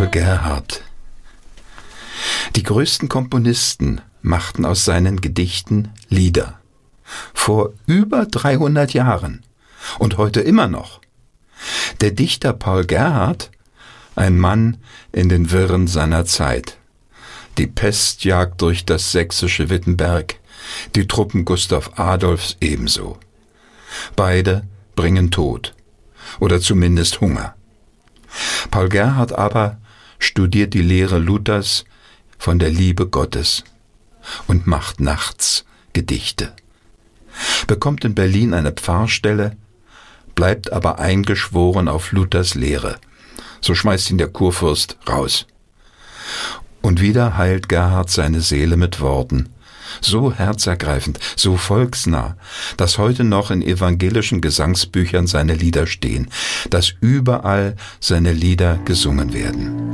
Paul Gerhardt. Die größten Komponisten machten aus seinen Gedichten Lieder. Vor über 300 Jahren und heute immer noch. Der Dichter Paul Gerhardt, ein Mann in den Wirren seiner Zeit. Die Pest jagt durch das sächsische Wittenberg, die Truppen Gustav Adolfs ebenso. Beide bringen Tod oder zumindest Hunger. Paul Gerhardt aber studiert die Lehre Luthers von der Liebe Gottes und macht nachts Gedichte. Bekommt in Berlin eine Pfarrstelle, bleibt aber eingeschworen auf Luthers Lehre. So schmeißt ihn der Kurfürst raus. Und wieder heilt Gerhardt seine Seele mit Worten, so herzergreifend, so volksnah, dass heute noch in evangelischen Gesangsbüchern seine Lieder stehen, dass überall seine Lieder gesungen werden.